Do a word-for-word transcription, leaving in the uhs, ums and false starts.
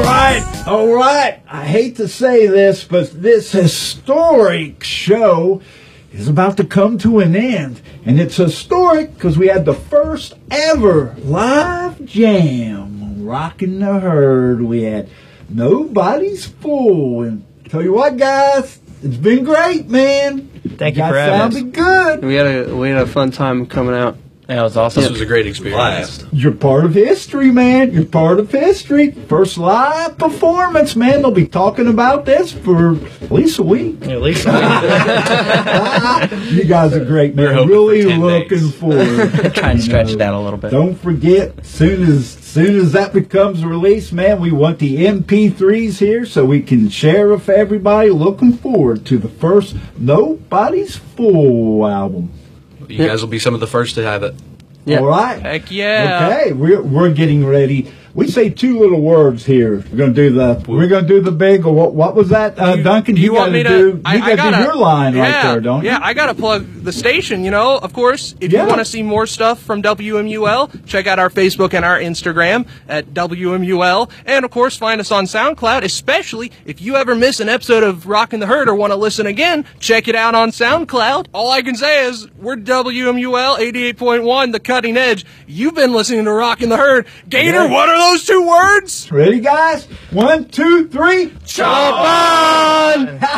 right, all right. I hate to say this, but this historic show is about to come to an end. And it's historic because we had the first ever live jam on Rockin' the Herd. We had Nobody's Fool. And tell you what, guys, it's been great, man. Thank you, you for having us. Sounded good. We had a we had a fun time coming out. Yeah, it was awesome. This was a great experience. You're part of history, man. You're part of history. First live performance, man. They'll be talking about this for at least a week. At least a week. You guys are great, man. We're really for looking days. forward. Trying to stretch know, it out a little bit. Don't forget, soon as soon as that becomes released, man, we want the M P threes here so we can share with everybody. Looking forward to the first Nobody's Fool album. You guys will be some of the first to have it. Yeah. All right. Heck yeah. Okay, we're we're getting ready. We say two little words here. We're gonna do the we're gonna do the big or what? What was that, uh, You- Duncan? you You, want gotta me to- do. I- you I gotta, gotta- do your line yeah, right there, don't you? Yeah, I gotta plug the station, you know, of course. If Yeah. you want to see more stuff from W M U L, check out our Facebook and our Instagram at W M U L. And, of course, find us on SoundCloud, especially if you ever miss an episode of Rockin' the Herd or want to listen again, check it out on SoundCloud. All I can say is we're W M U L eighty-eight point one, the cutting edge. You've been listening to Rockin' the Herd. Gator, Yeah. what are those two words? Ready, guys? One, two, three. Chop on!